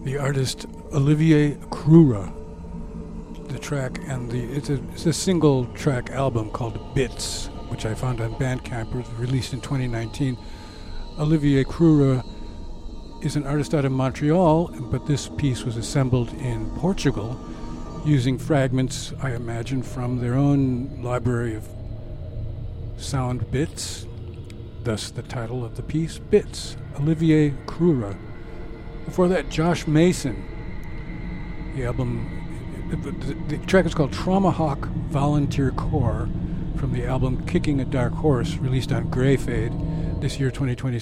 The artist Olivier Crura. The track and it's a single track album called Bits, which I found on Bandcamp. It was released in 2019. Olivier Crura is an artist out of Montreal, but this piece was assembled in Portugal using fragments, I imagine, from their own library of sound bits. Thus the title of the piece, Bits, Olivier Crura. Before that, Josh Mason. The track is called Traumahawk Volunteer Corps from the album Kicking a Dark Horse, released on Greyfade this year, 2020.